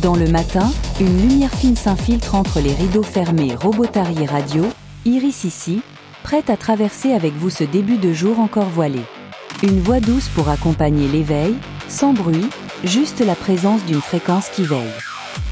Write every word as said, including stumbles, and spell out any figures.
Dans le matin, une lumière fine s'infiltre entre les rideaux fermés. Robotari Radio, Iris ici, prête à traverser avec vous ce début de jour encore voilé. Une voix douce pour accompagner l'éveil, sans bruit, juste la présence d'une fréquence qui veille.